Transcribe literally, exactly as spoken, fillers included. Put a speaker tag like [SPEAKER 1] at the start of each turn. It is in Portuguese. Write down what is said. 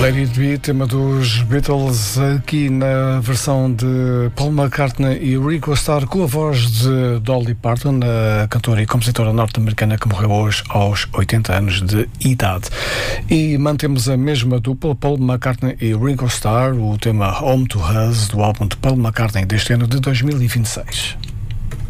[SPEAKER 1] Let It Be, tema dos Beatles, aqui na versão de Paul McCartney e Ringo Starr, com a voz de Dolly Parton, a cantora e compositora norte-americana que morreu hoje aos oitenta anos de idade. E mantemos a mesma dupla, Paul McCartney e Ringo Starr, o tema Home to Us, do álbum de Paul McCartney deste ano de dois mil e vinte e seis.